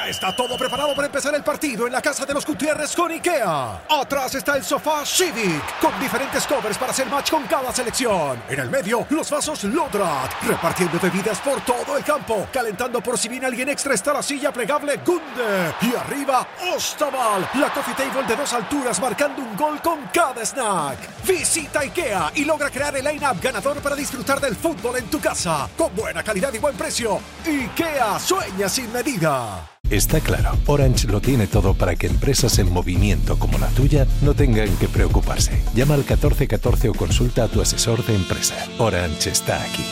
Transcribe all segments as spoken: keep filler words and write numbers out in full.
Ya está todo preparado para empezar el partido en la casa de los Gutiérrez con IKEA. Atrás está el sofá Civic, con diferentes covers para hacer match con cada selección. En el medio, los vasos Lodrat, repartiendo bebidas por todo el campo. Calentando por si viene alguien extra está la silla plegable Gunde. Y arriba, Ostaval, la coffee table de dos alturas marcando un gol con cada snack. Visita IKEA y logra crear el line-up ganador para disfrutar del fútbol en tu casa. Con buena calidad y buen precio. IKEA, sueña sin medida. Está claro, Orange lo tiene todo para que empresas en movimiento como la tuya no tengan que preocuparse. Llama al catorce catorce o consulta a tu asesor de empresa. Orange está aquí.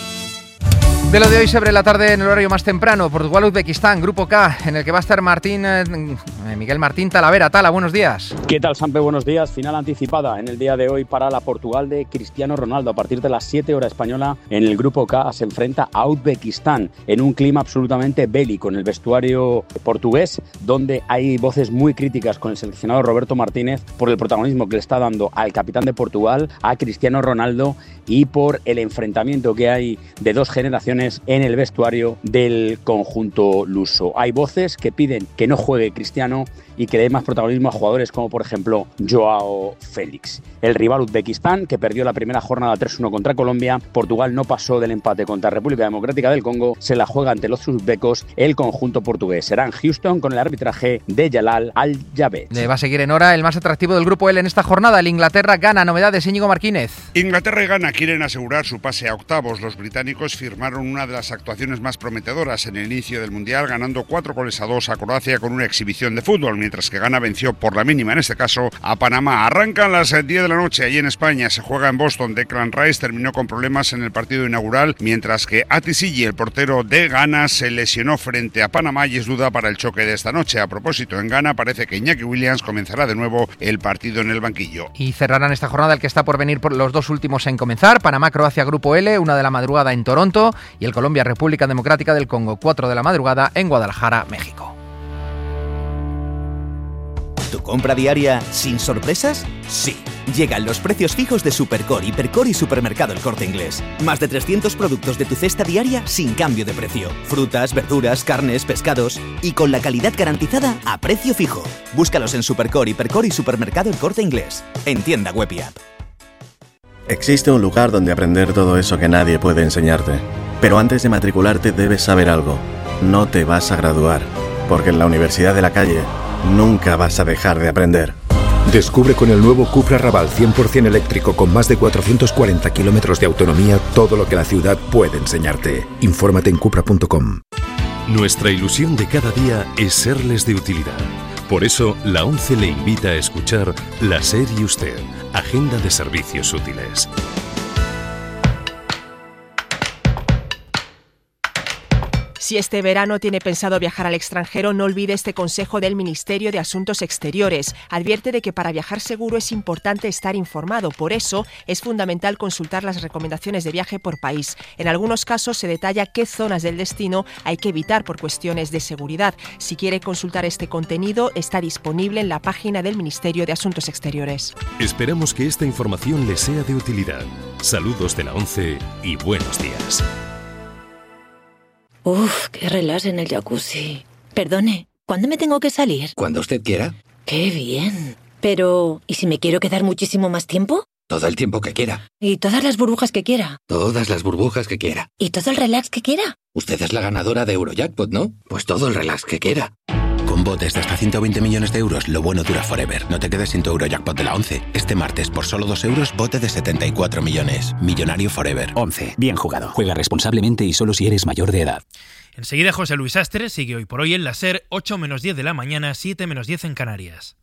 De lo de hoy sobre la tarde en el horario más temprano, Portugal-Uzbekistán, Grupo K, en el que va a estar Martín, eh, Miguel Martín Talavera. Tala, buenos días. ¿Qué tal, Sampe? Buenos días. Final anticipada en el día de hoy para la Portugal de Cristiano Ronaldo. A partir de las siete hora española, en el Grupo K se enfrenta a Uzbekistán en un clima absolutamente bélico en el vestuario portugués, donde hay voces muy críticas con el seleccionado Roberto Martínez por el protagonismo que le está dando al capitán de Portugal, a Cristiano Ronaldo, y por el enfrentamiento que hay de dos generaciones en el vestuario del conjunto luso. Hay voces que piden que no juegue Cristiano y que dé más protagonismo a jugadores como por ejemplo Joao Félix. El rival Uzbekistán, que perdió la primera jornada tres uno contra Colombia, Portugal no pasó del empate contra República Democrática del Congo, se la juega ante los uzbecos el conjunto portugués. Será en Houston con el arbitraje de Jalal Al-Jabed. Le va a seguir en hora el más atractivo del grupo L en esta jornada, el Inglaterra-Ghana. Novedades, Íñigo Marquínez. Inglaterra y Ghana quieren asegurar su pase a octavos. Los británicos firmaron una de las actuaciones más prometedoras en el inicio del Mundial, ganando cuatro goles a dos a Croacia con una exhibición de fútbol, mientras que Ghana venció por la mínima, en este caso, a Panamá. Arrancan las diez de la noche allí en España, se juega en Boston. Declan Rice terminó con problemas en el partido inaugural, mientras que Atisigi, el portero de Ghana, se lesionó frente a Panamá y es duda para el choque de esta noche. A propósito, en Ghana parece que Iñaki Williams comenzará de nuevo el partido en el banquillo. Y cerrarán esta jornada el que está por venir por los dos últimos en comenzar: Panamá-Croacia Grupo L, una de la madrugada en Toronto, y el Colombia-República Democrática del Congo, cuatro de la madrugada en Guadalajara, México. ¿Tu compra diaria sin sorpresas? Sí. Llegan los precios fijos de Supercore, Hipercore y Supermercado El Corte Inglés. Más de trescientos productos de tu cesta diaria sin cambio de precio. Frutas, verduras, carnes, pescados y con la calidad garantizada a precio fijo. Búscalos en Supercore, Hipercore y Supermercado El Corte Inglés. En tienda web y app. Existe un lugar donde aprender todo eso que nadie puede enseñarte. Pero antes de matricularte debes saber algo. No te vas a graduar, porque en la Universidad de la Calle nunca vas a dejar de aprender. Descubre con el nuevo Cupra Raval cien por ciento eléctrico con más de cuatrocientos cuarenta kilómetros de autonomía todo lo que la ciudad puede enseñarte. Infórmate en cupra punto com. Nuestra ilusión de cada día es serles de utilidad. Por eso, la ONCE le invita a escuchar La SER y Usted, Agenda de Servicios Útiles. Si este verano tiene pensado viajar al extranjero, no olvide este consejo del Ministerio de Asuntos Exteriores. Advierte de que para viajar seguro es importante estar informado. Por eso, es fundamental consultar las recomendaciones de viaje por país. En algunos casos se detalla qué zonas del destino hay que evitar por cuestiones de seguridad. Si quiere consultar este contenido, está disponible en la página del Ministerio de Asuntos Exteriores. Esperamos que esta información le sea de utilidad. Saludos de la ONCE y buenos días. Uf, qué relax en el jacuzzi. Perdone, ¿cuándo me tengo que salir? Cuando usted quiera. ¡Qué bien! Pero, ¿y si me quiero quedar muchísimo más tiempo? Todo el tiempo que quiera. ¿Y todas las burbujas que quiera? Todas las burbujas que quiera. ¿Y todo el relax que quiera? Usted es la ganadora de Eurojackpot, ¿no? Pues todo el relax que quiera. Con botes de hasta ciento veinte millones de euros, lo bueno dura forever. No te quedes sin tu Eurojackpot de la ONCE. Este martes, por solo dos euros, bote de setenta y cuatro millones. Millonario forever. ONCE. Bien jugado. Juega responsablemente y solo si eres mayor de edad. Enseguida José Luis Astre sigue hoy por hoy en la SER, ocho menos diez de la mañana, siete menos diez en Canarias.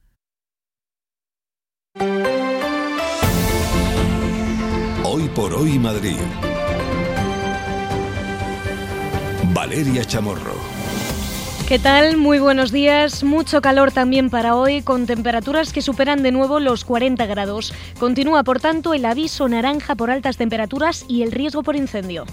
Hoy por hoy Madrid. Valeria Chamorro. ¿Qué tal? Muy buenos días. Mucho calor también para hoy, con temperaturas que superan de nuevo los cuarenta grados. Continúa, por tanto, el aviso naranja por altas temperaturas y el riesgo por incendio.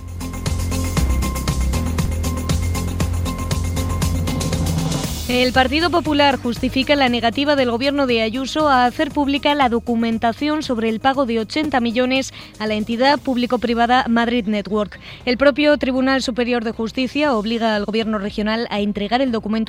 El Partido Popular justifica la negativa del gobierno de Ayuso a hacer pública la documentación sobre el pago de ochenta millones a la entidad público-privada Madrid Network. El propio Tribunal Superior de Justicia obliga al gobierno regional a entregar el documento